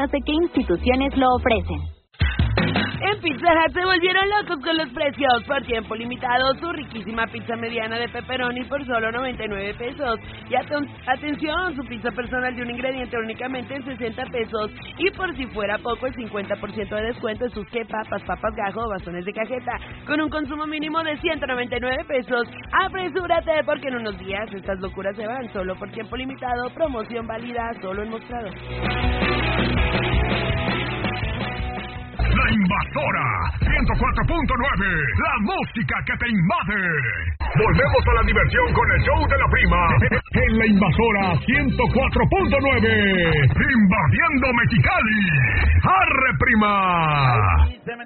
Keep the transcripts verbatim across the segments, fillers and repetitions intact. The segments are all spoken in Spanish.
¿De qué instituciones lo ofrecen? En Pizza Hut se volvieron locos con los precios. Por tiempo limitado, su riquísima pizza mediana de pepperoni por solo noventa y nueve pesos. Y aten- atención, su pizza personal de un ingrediente únicamente en sesenta pesos. Y por si fuera poco, el cincuenta por ciento de descuento en sus que papas, papas gajo o bastones de cajeta, con un consumo mínimo de ciento noventa y nueve pesos. Apresúrate, porque en unos días estas locuras se van. Solo por tiempo limitado, promoción válida solo en Mostrador. La Invasora ciento cuatro punto nueve, la música que te invade. Volvemos a la diversión con el show de la prima en La Invasora ciento cuatro punto nueve, invadiendo Mexicali. ¡Arre, prima!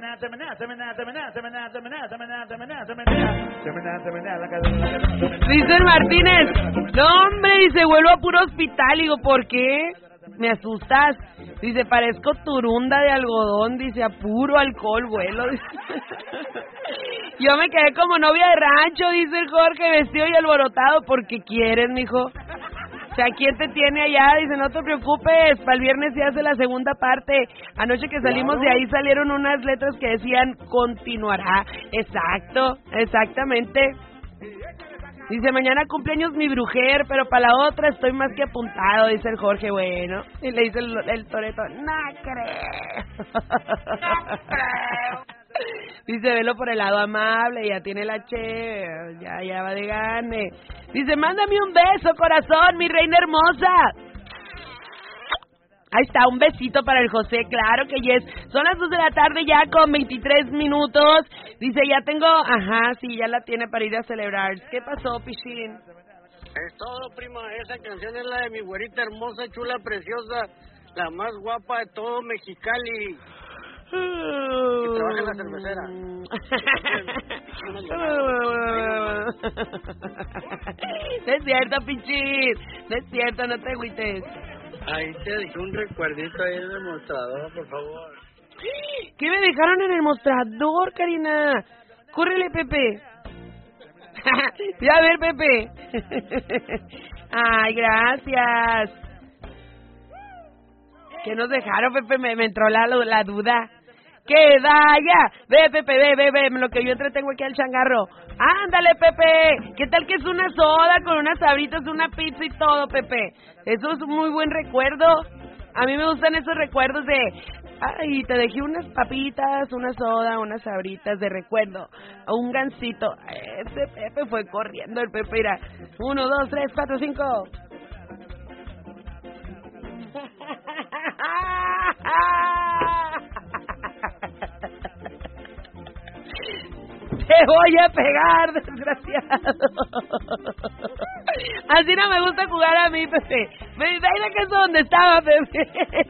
Dice Martínez, no hombre, dice, vuelvo a puro hospital. Digo, ¿por qué? Me asustas. Dice, parezco turunda de algodón. Dice, a puro alcohol vuelo. Yo me quedé como novia de rancho, dice el Jorge, vestido y alborotado. ¿Por qué quieres, mijo? O sea, ¿quién te tiene allá? Dice, no te preocupes, para el viernes se hace la segunda parte. Anoche que salimos de ahí salieron unas letras que decían, continuará. Exacto, exactamente. Dice, mañana cumpleaños mi brujer, pero para la otra estoy más que apuntado, dice el Jorge. Bueno, y le dice el, el Toreto, no creo, no creo. Dice, velo por el lado amable, ya tiene la che, ya, ya va de gane. Dice, mándame un beso, corazón, mi reina hermosa. Ahí está, un besito para el José, claro que yes. Son las dos de la tarde ya con veintitrés minutos. Dice, ya tengo, ajá, sí, ya la tiene para ir a celebrar. ¿Qué pasó, Pichín? Es todo, prima. Esa canción es la de mi güerita hermosa, chula, preciosa, la más guapa de todo Mexicali. Que trabaja en la cervecera. No es cierto, Pichín. No es cierto, no te agüites. Ahí te dejé un recuerdito ahí en el mostrador, por favor. ¿Qué me dejaron en el mostrador, Karina? Córrele, Pepe. Ya, a ver, Pepe. Ay, gracias. ¿Qué nos dejaron, Pepe? Me, me entró la, la duda. ¡Que vaya! Ve, Pepe, ve, ve, ve, lo que yo entretengo aquí al changarro. ¡Ándale, Pepe! ¿Qué tal que es una soda con unas sabritas, una pizza y todo, Pepe? Eso es un muy buen recuerdo. A mí me gustan esos recuerdos de... Ay, te dejé unas papitas, una soda, unas sabritas de recuerdo. Un gansito. Ese Pepe fue corriendo, el Pepe irá. Uno, dos, tres, cuatro, cinco... Te voy a pegar, desgraciado. Así no me gusta jugar a mí, Pepe. Me dice, ahí de que es donde estaba, Pepe.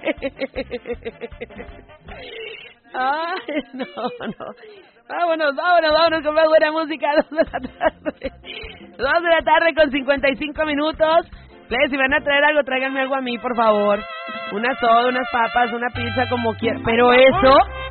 Ay, no, no. Vámonos, vámonos, vámonos con más buena música. Dos de la tarde. Dos de la tarde con cincuenta y cinco minutos. Please, si van a traer algo, tráiganme algo a mí, por favor. Una soda, unas papas, una pizza, como quieran. Pero eso...